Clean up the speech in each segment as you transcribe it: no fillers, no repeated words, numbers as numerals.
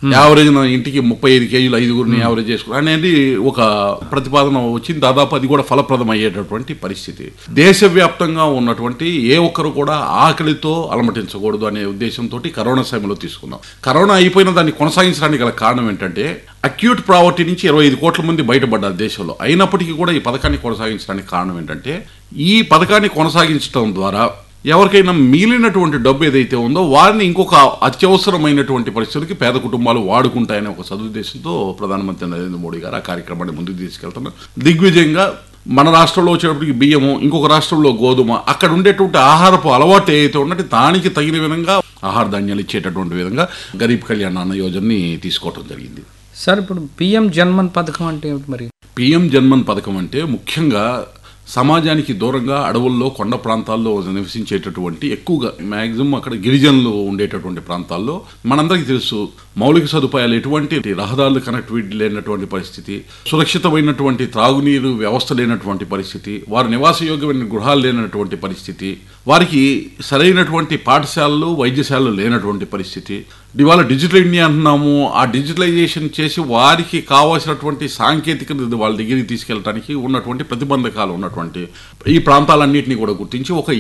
Average ఇంటికి 35 కేజీలు 5గురిని average చేసుకోవడం అనేది ఒక ప్రతిపాదన వచ్చింది. దాదాపు అది కూడా ఫలప్రదం అయ్యేటటువంటి పరిస్థితి. దేశవ్యాప్తంగా ఉన్నటువంటి ఏ ఒక్కరు కూడా ఆకలితో అలమటించకూడదు అనే ఉద్దేశంతో కరోనా సమయంలో తీసుకున్నాం. కరోనా అయిపోయిన దాన్ని కొనసాగించడానికి గల కారణం ఏంటంటే అక్యూట్ ప్రావర్టీ నుంచి 25 కోట్ల మంది బయటపడ్డారు దేశంలో. అయినప్పటికీ కూడా ఈ పథకాన్ని కొనసాగించడానికి కారణం ఏంటంటే ఈ పథకాన్ని కొనసాగించడం ద్వారా ఎవరికైనా మిగిలినటువంటి డబ్బు ఏదైతే ఉందో వారిని ఇంకొక అత్యవసరమైనటువంటి పరిస్థితులకి పేద కుటుంబాలు వాడుకుంటాయనే ఒక సదుద్దేశంతో ప్రధానమంత్రి నరేంద్ర మోడీ గారు ఆ కార్యక్రమాన్ని ముందుకు తీసుకెళ్తున్నారు. దిగ్విజయంగా మన రాష్ట్రంలో వచ్చేటప్పటికి బియ్యము, ఇంకొక రాష్ట్రంలో గోధుమ, అక్కడ ఉండేటువంటి ఆహారపు అలవాటు ఏదైతే ఉన్నట్టు దానికి తగిన విధంగా ఆహార ధాన్యాలు ఇచ్చేటటువంటి విధంగా గరీబ్ కళ్యాణ్ అన్న యోజనని తీసుకోవడం జరిగింది. సార్, ఇప్పుడు పిఎం జన్మన్ పథకం అంటే మరి పిఎం జన్మన్ పథకం అంటే ముఖ్యంగా సమాజానికి దూరంగా అడవుల్లో కొండ ప్రాంతాల్లో నివసించేటటువంటి ఎక్కువగా మ్యాక్సిమం అక్కడ గిరిజనులు ఉండేటటువంటి ప్రాంతాల్లో మనందరికీ తెలుసు మౌలిక సదుపాయాలు ఎటువంటి రహదారులు కనెక్టివిటీ లేనటువంటి పరిస్థితి, సురక్షితమైనటువంటి త్రాగునీరు వ్యవస్థ లేనటువంటి పరిస్థితి, వారు నివాసయోగ్యమైన గృహాలు లేనటువంటి పరిస్థితి, వారికి సరైనటువంటి పాఠశాలలు వైద్యశాలలు లేనటువంటి పరిస్థితి. ఇవాళ డిజిటల్ ఇండియా అంటున్నాము. ఆ డిజిటలైజేషన్ చేసి వారికి కావాల్సినటువంటి సాంకేతికత వాళ్ళ దగ్గరికి తీసుకెళ్ళడానికి ఉన్నటువంటి ప్రతిబంధకాలు ఉన్నటువంటి ఈ ప్రాంతాలన్నింటినీ కూడా గుర్తించి ఒక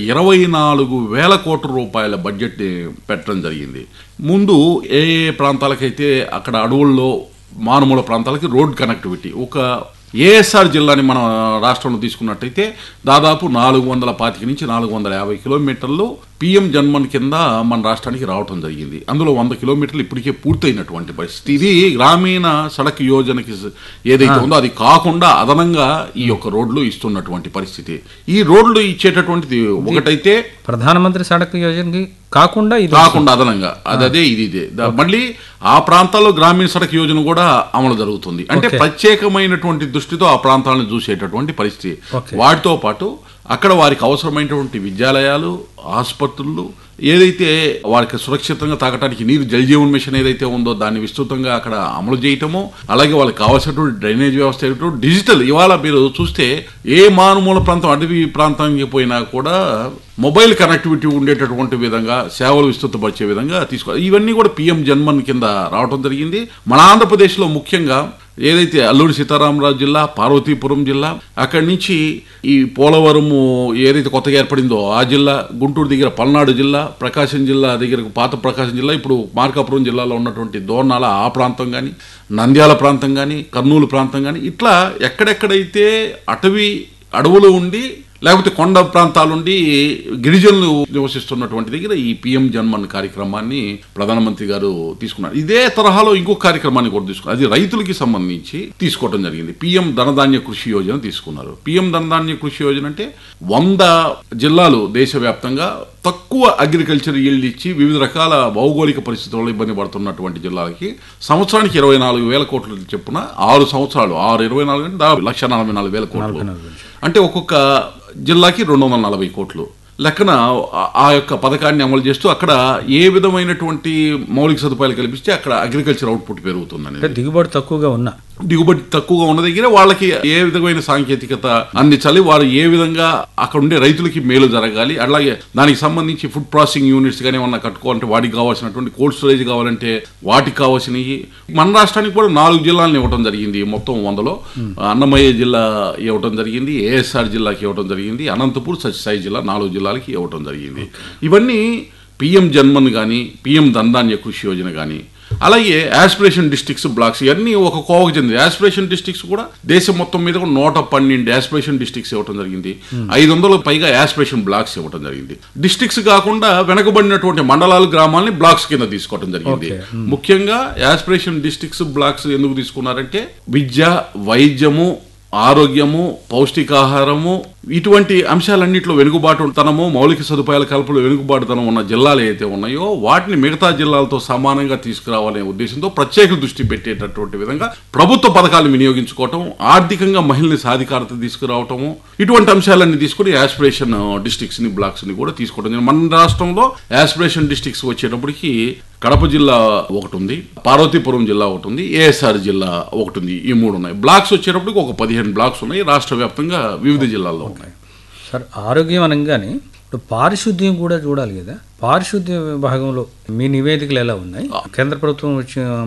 24,000 కోట్ల రూపాయల బడ్జెట్ పెట్టడం జరిగింది. ముందు ఏ ప్రాంతాలకైతే అక్కడ అడవుల్లో మారుమూల ప్రాంతాలకి రోడ్ కనెక్టివిటీ, ఒక ఏఎస్ఆర్ జిల్లాని మన రాష్ట్రంలో తీసుకున్నట్టయితే దాదాపు 425 నుంచి 450 కిలోమీటర్లు పిఎం జన్మన్ కింద మన రాష్ట్రానికి రావటం జరిగింది. అందులో 100 కిలోమీటర్లు ఇప్పటికే పూర్తయినటువంటి పరిస్థితి. ఇది గ్రామీణ సడక్ యోజనకి ఏదైతే ఉందో అది కాకుండా అదనంగా ఈ యొక్క రోడ్లు ఇస్తున్నటువంటి పరిస్థితి. ఈ రోడ్లు ఇచ్చేటటువంటిది ఒకటైతే ప్రధానమంత్రి సడక్ యోజనకి కాకుండా అదనంగా అదే ఇదే మళ్ళీ ఆ ప్రాంతాల్లో గ్రామీణ సడక్ యోజన కూడా అమలు జరుగుతుంది. అంటే ప్రత్యేకమైనటువంటి దృష్టితో ఆ ప్రాంతాలను చూసేటటువంటి పరిస్థితి. వాటితో పాటు అక్కడ వారికి అవసరమైనటువంటి విద్యాలయాలు, ఆసుపత్రులు, ఏదైతే వారికి సురక్షితంగా తాగడానికి నీరు జలజీవన్ మిషన్ ఏదైతే ఉందో దాన్ని విస్తృతంగా అక్కడ అమలు చేయటము, అలాగే వాళ్ళకి కావాల్సినటువంటి డ్రైనేజ్ వ్యవస్థ డిజిటల్. ఇవాళ మీరు చూస్తే ఏ మారుమూల ప్రాంతం అడవి ప్రాంతానికి పోయినా కూడా మొబైల్ కనెక్టివిటీ ఉండేటటువంటి విధంగా సేవలు విస్తృతపరిచే విధంగా తీసుకోవాలి. ఇవన్నీ కూడా పిఎం జన్మన్ కింద రావడం జరిగింది. మన ఆంధ్రప్రదేశ్లో ముఖ్యంగా ఏదైతే అల్లూరి సీతారామరాజు జిల్లా, పార్వతీపురం జిల్లా, అక్కడి నుంచి ఈ పోలవరము ఏదైతే కొత్తగా ఏర్పడిందో ఆ జిల్లా, గుంటూరు దగ్గర పల్నాడు జిల్లా, ప్రకాశం జిల్లా దగ్గర పాత ప్రకాశం జిల్లా, ఇప్పుడు మార్కాపురం జిల్లాలో ఉన్నటువంటి దోర్నాల ఆ ప్రాంతం కానీ, నంద్యాల ప్రాంతం కానీ, కర్నూలు ప్రాంతం కానీ, ఇట్లా ఎక్కడెక్కడైతే అడవులు ఉండి లేకపోతే కొండ ప్రాంతాలుండి గిరిజనులు నివసిస్తున్నటువంటి దగ్గర ఈ పిఎం జన్మన్ కార్యక్రమాన్ని ప్రధానమంత్రి గారు తీసుకున్నారు. ఇదే తరహాలో ఇంకొక కార్యక్రమాన్ని కూడా తీసుకున్నారు. అది రైతులకి సంబంధించి తీసుకోవడం జరిగింది. పిఎం ధనధాన్య కృషి యోజన తీసుకున్నారు. పిఎం ధనధాన్య కృషి యోజన అంటే 100 జిల్లాలు దేశవ్యాప్తంగా తక్కువ అగ్రికల్చర్ ఈల్డ్ ఇచ్చి వివిధ రకాల భౌగోళిక పరిస్థితుల్లో ఇబ్బంది పడుతున్నటువంటి జిల్లాలకి సంవత్సరానికి 24,000 కోట్ల చెప్పున 6 సంవత్సరాలు 24 అంటే 1,44,000 కోట్లు, అంటే ఒక్కొక్క జిల్లాకి 240 కోట్లు లెక్కన ఆ యొక్క పథకాన్ని అమలు చేస్తూ అక్కడ ఏ విధమైనటువంటి మౌలిక సదుపాయాలు కల్పిస్తే అక్కడ అగ్రికల్చర్ అవుట్పుట్ పెరుగుతుందని, దిగుబడి తక్కువగా ఉన్న దగ్గర వాళ్ళకి ఏ విధమైన సాంకేతికత అందించాలి, వారు ఏ విధంగా అక్కడ ఉండే రైతులకి మేలు జరగాలి, అలాగే దానికి సంబంధించి ఫుడ్ ప్రాసెసింగ్ యూనిట్స్ కానీ ఏమన్నా కట్టుకోవాలంటే వాటికి కావాల్సినటువంటి కోల్డ్ స్టోరేజ్ కావాలంటే వాటికి కావాల్సినవి. మన రాష్ట్రానికి కూడా 4 జిల్లాలను ఇవ్వడం జరిగింది. మొత్తం 100లో అన్నమయ్య జిల్లా ఇవ్వడం జరిగింది, ఏఎస్ఆర్ జిల్లాకి ఇవ్వడం జరిగింది, అనంతపూర్, సత్యసాయి జిల్లా 4 జిల్లాలకి ఇవ్వడం జరిగింది. ఇవన్నీ పిఎం జన్మన్ కానీ, పిఎం ధనధాన్య కృషి యోజన కానీ, అలాగే యాస్పిరేషన్ డిస్ట్రిక్ట్స్, బ్లాక్స్ ఇవన్నీ ఒక కోవకు చెంది. యాస్పిరేషన్ డిస్ట్రిక్ట్స్ కూడా దేశం మొత్తం మీద 112 యాస్పిరేషన్ డిస్ట్రిక్ట్స్ ఇవ్వడం జరిగింది. 500లకు పైగా యాస్పిరేషన్ బ్లాక్స్ ఇవ్వడం జరిగింది. డిస్ట్రిక్ట్స్ కాకుండా వెనకబడినటువంటి మండలాలు, గ్రామాలని బ్లాక్స్ కింద తీసుకోవడం జరిగింది. ముఖ్యంగా యాస్పిరేషన్ డిస్ట్రిక్ట్స్, బ్లాక్స్ ఎందుకు తీసుకున్నారంటే విద్య, వైద్యము, ఆరోగ్యము, పౌష్టికాహారము ఇటువంటి అంశాలన్నింటిలో వెనుకబాటుతనము, మౌలిక సదుపాయాల కల్పనలో వెనుకబాటుతనం ఉన్న జిల్లాలు ఏదైతే ఉన్నాయో వాటిని మిగతా జిల్లాలతో సమానంగా తీసుకురావాలనే ఉద్దేశంతో ప్రత్యేక దృష్టి పెట్టేటటువంటి విధంగా ప్రభుత్వ పథకాలను వినియోగించుకోవటం, ఆర్థికంగా మహిళని సాధికారత తీసుకురావటము, ఇటువంటి అంశాలన్నీ తీసుకుని యాస్పిరేషన్ డిస్ట్రిక్ట్స్ ని, బ్లాక్స్ ని కూడా తీసుకోవడం. మన రాష్ట్రంలో యాస్పిరేషన్ డిస్ట్రిక్ట్స్ వచ్చేటప్పటికి కడప జిల్లా ఒకటి ఉంది, పార్వతీపురం జిల్లా ఒకటి ఉంది, ఏఎస్ఆర్ జిల్లా ఒకటి ఉంది. ఈ 3 ఉన్నాయి. బ్లాక్స్ వచ్చేటప్పటికి ఒక 15 బ్లాక్స్ ఉన్నాయి, రాష్ట్ర వ్యాప్తంగా వివిధ జిల్లాల్లో ఉన్నాయి. సార్, ఆరోగ్యం అనగానే ఇప్పుడు పారిశుద్ధ్యం కూడా చూడాలి కదా. పారిశుద్ధ్య విభాగంలో మీ నివేదికలు ఎలా ఉన్నాయి? కేంద్ర ప్రభుత్వం